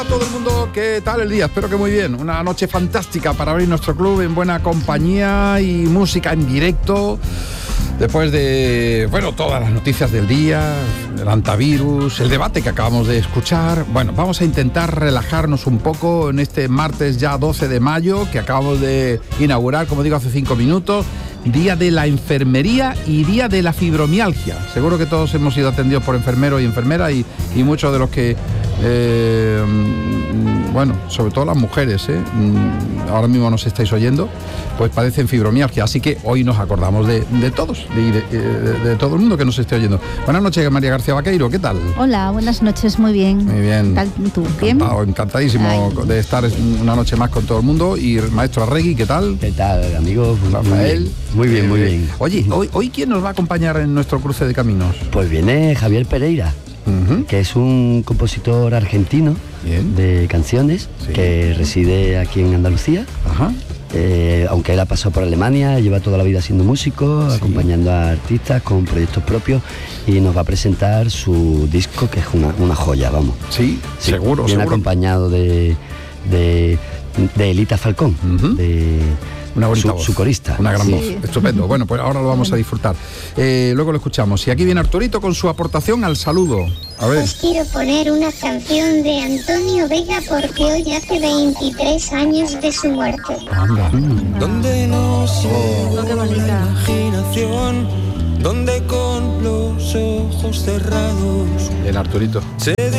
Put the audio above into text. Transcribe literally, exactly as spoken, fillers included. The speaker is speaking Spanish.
A todo el mundo, ¿qué tal el día? Espero que muy bien. Una noche fantástica para abrir nuestro club en buena compañía y música en directo. Después de, bueno, todas las noticias del día, el antivirus, el debate que acabamos de escuchar. Bueno, vamos a intentar relajarnos un poco en este martes ya doce de mayo, que acabamos de inaugurar, como digo, hace cinco minutos. Día de la enfermería y día de la fibromialgia. Seguro que todos hemos sido atendidos por enfermeros y enfermeras y, y muchos de los que, eh, bueno, sobre todo las mujeres, ¿eh? ahora mismo nos estáis oyendo, pues padecen fibromialgia. Así que hoy nos acordamos de, de todos, de, de, de, de todo el mundo que nos esté oyendo. Buenas noches, María García Vaqueiro, ¿qué tal? Hola, buenas noches, muy bien. Muy bien. ¿Qué tal tú? ¿Bien? Encantado, encantadísimo Ay. de estar una noche más con todo el mundo. Y el maestro Arregui, ¿qué tal? ¿Qué tal, amigo? Rafael. Muy bien, muy bien. Oye, hoy, hoy ¿quién nos va a acompañar en nuestro cruce de caminos? Pues viene Javier Pereira, uh-huh. que es un compositor argentino bien. de canciones, sí. que reside aquí en Andalucía. Ajá. Eh, aunque él ha pasado por Alemania, lleva toda la vida siendo músico, sí. acompañando a artistas con proyectos propios, y nos va a presentar su disco, que es una, una joya, vamos. Sí, sí seguro, Viene seguro. acompañado de, de, de Elita Falcón, uh-huh. de... Una bonita su, voz. su corista. Una gran sí. voz. Estupendo. Bueno, pues ahora lo vamos a disfrutar. Eh, luego lo escuchamos. Y aquí viene Arturito con su aportación al saludo. A ver. Os quiero poner una canción de Antonio Vega porque hoy hace veintitrés años de su muerte. Anda. Mm. Donde no se oh, qué bonita. Imaginación, donde con los ojos cerrados. Bien, Arturito. Se